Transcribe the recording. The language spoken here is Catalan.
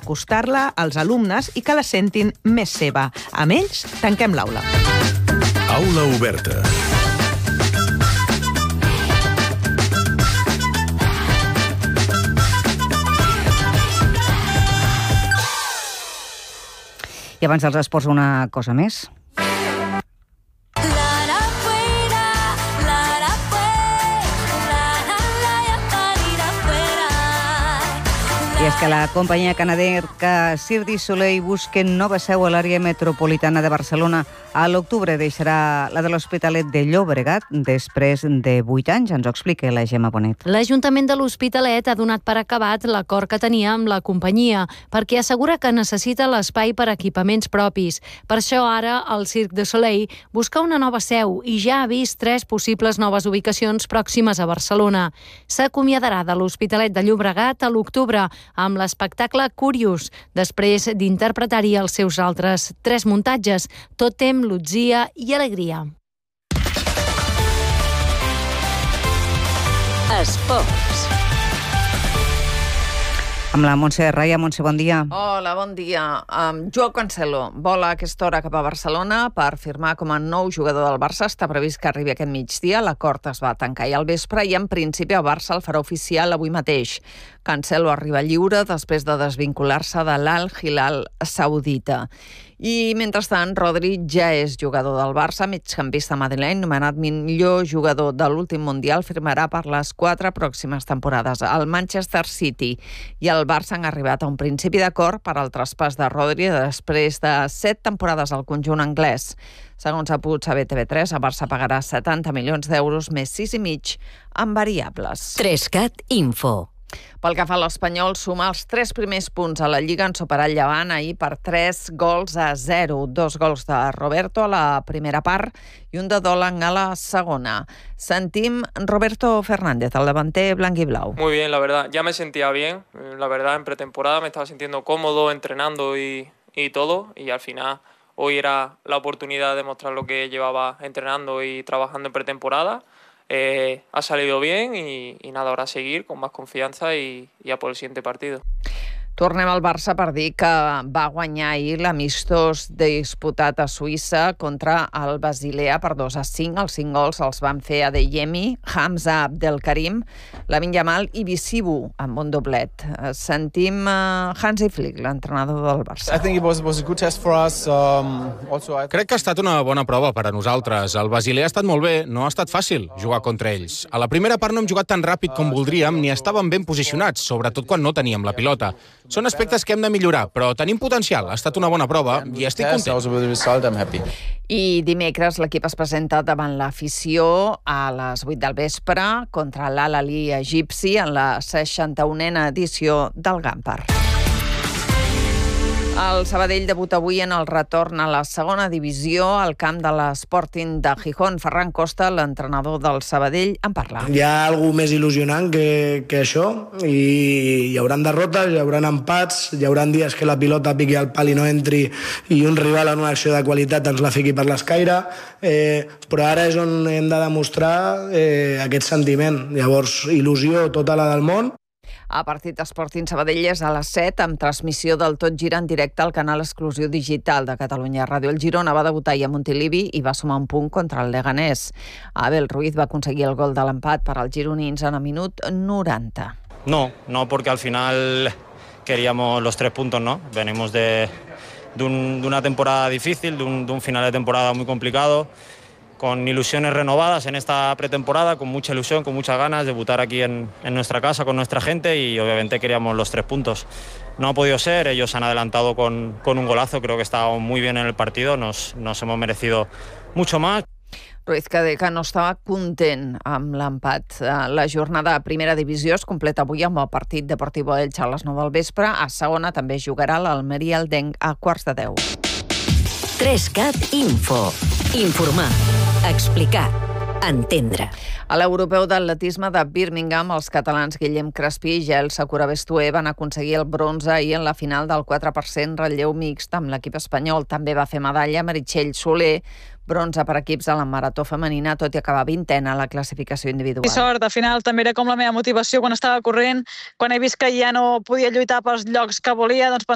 acostar-la als alumnes i que la sentin més seva. Amb ells, tanquem l'aula. Aula oberta. I abans dels esports, una cosa més. I és que la companyia canadenca Cirque du Soleil busca nova seu a l'àrea metropolitana de Barcelona. A l'octubre deixarà la de l'Hospitalet de Llobregat després de 8 anys. Ens ho explica la Gemma Bonet. L'Ajuntament de l'Hospitalet ha donat per acabat l'acord que tenia amb la companyia perquè assegura que necessita l'espai per equipaments propis. Per això ara el Cirque du Soleil busca una nova seu i ja ha vist 3 possibles noves ubicacions pròximes a Barcelona. S'acomiadarà de l'Hospitalet de Llobregat a l'octubre amb l'espectacle Curious, després d'interpretar-hi els seus altres 3 muntatges, Tòtem, Lutzia i Alegria. Esports. Amb la Montse Raya. Montse, bon dia. Hola, bon dia. Joao Cancelo vola a aquesta hora cap a Barcelona per firmar com a nou jugador del Barça. Està previst que arribi aquest migdia. L'acord es va tancar ahir al vespre i en principi el Barça el farà oficial avui mateix. Cancelo arriba lliure després de desvincular-se de l'Al Hilal saudita. I, mentrestant, Rodri ja és jugador del Barça, migcampista madrileny, nomenat millor jugador de l'últim Mundial, firmarà per les 4 pròximes temporades. El Manchester City i el Barça han arribat a un principi d'acord per al traspàs de Rodri després de 7 temporades al conjunt anglès. Segons ha pogut saber TV3, el Barça pagarà 70 milions d'euros més 6,5 en variables. 3CAT Info. Pel que fa a l'Espanyol, suma els 3 primers punts a la Lliga en superar el Llevant ahir per 3-0. 2 gols de Roberto a la primera part i un de Dolan a la segona. Sentim Roberto Fernández, el davanter blanc i blau. Muy bien, la verdad. Ya me sentía bien. La verdad, en pretemporada me estaba sintiendo cómodo entrenando y todo. Y al final, hoy era la oportunidad de mostrar lo que llevaba entrenando y trabajando en pretemporada. Ha salido bien y nada, ahora a seguir con más confianza y a por el siguiente partido. Tornem al Barça per dir que va guanyar ahir l'amistós disputat a Suïssa contra el Basilea per 2-5. Els 5 gols els van fer Adeyemi, Hamza Abdelkarim, Lamine Yamal i Bissibu amb un doblet. Sentim Hansi Flick, l'entrenador del Barça. Crec que ha estat una bona prova per a nosaltres. El Basilea ha estat molt bé, no ha estat fàcil jugar contra ells. A la primera part no hem jugat tan ràpid com voldríem ni estàvem ben posicionats, sobretot quan no teníem la pilota. Són aspectes que hem de millorar, però tenim potencial. Ha estat una bona prova i estic content. I dimecres l'equip es presenta davant l'afició a les 8 del vespre contra l'Al-Ahly egipci en la 61a edició del Gampar. El Sabadell debuta avui en el retorn a la segona divisió al camp de l'Sporting de Gijón. Ferran Costa, l'entrenador del Sabadell, en parla. Hi ha alguna més il·lusionant que això i hi haurà derrotes, hi haurà empats, hi haurà dies que la pilota piqui al pal i no entri i un rival en una acció de qualitat ens la fiqui per l'escaire, però ara és on hem de demostrar aquest sentiment. Llavors, il·lusió tota la del món. El partit Sporting Sabadell és a les 7 amb transmissió del Tot Gira en directe al canal exclusiu digital de Catalunya Ràdio. El Girona va debutar ahir a Montilivi i va sumar un punt contra el Leganés. Abel Ruiz va aconseguir el gol de l'empat per als gironins en el minut 90. No, porque al final queríamos los 3 puntos, ¿no? Venimos de una temporada difícil, de un final de temporada muy complicado, con ilusiones renovadas en esta pretemporada, con mucha ilusión, con muchas ganas de debutar aquí en nuestra casa con nuestra gente y obviamente queríamos los 3 puntos. No ha podido ser, ellos han adelantado con un golazo, creo que estábamos muy bien en el partido, nos hemos merecido mucho más. Ruiz que no estava content amb l'empat. La jornada de primera divisió es completa avui amb el partit Deportivo Elche a les 9 del vespre. A segona també jugarà l'Almeria Eldenc a 9:15. 3CAT Info. Informar, explicar, entendre. A l'europeu d'atletisme de Birmingham, els catalans Guillem Crespí i Gel Sakura Bestué van aconseguir el bronze ahir en la final del 4% relleu mixt amb l'equip espanyol. També va fer medalla Meritxell Soler, bronze per equips a la marató femenina, tot i acabar 20a a la classificació individual. I sort, al final també era com la meva motivació quan estava corrent, quan he vist que ja no podia lluitar pels llocs que volia, doncs